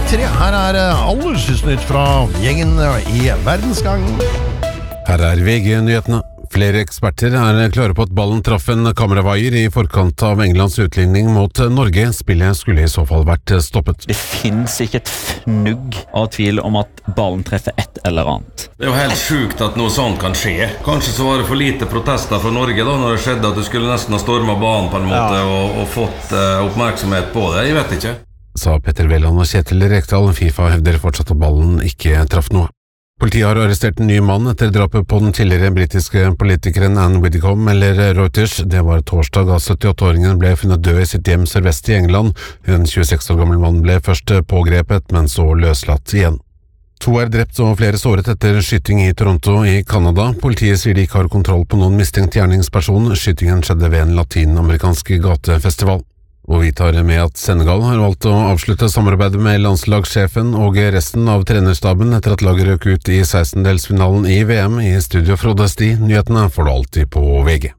3. Her aller siste nytt fra gjengen i Verdensgang. Her VG-nyhetene. Flere eksperter klare på at ballen traff en kameravaier i forkant av Englands utligning mot Norge. Spillet skulle i så fall vært stoppet. Det finnes ikke et fnugg av tvil om at ballen treffer et eller annet. Det er jo helt sjukt at noe sånt kan skje. Kanskje så var det for lite protester fra Norge da, når det skjedde at du skulle nesten ha stormet banen på en måte og fått oppmerksomhet på det. Jeg vet ikke. Sa Petter Velland og Kjetil Rekdal. FIFA hevder fortsatt at ballen ikke traff noe. Politiet har arrestert en ny mann etter drapet på den tidligere britiske politikeren Anne Widdecombe, eller Reuters. Det var torsdag da 78-åringen ble funnet død i sitt hjem sørvest i England. En 26 år gammel mann ble først pågrepet, men så løslatt igjen. 2 drept og flere såret etter skyting i Toronto i Canada. Politiet sier de ikke har kontroll på noen mistenkt gjerningsperson. Skytingen skjedde ved en latinamerikansk gatefestival. Og vi tar med at Senegal har valgt å avslutte samarbeidet med landslagssjefen og resten av trenerstaben etter at laget røk ut i 16-delsfinalen i VM. I studio Frode Sti. Nyhetene får du alltid på VG.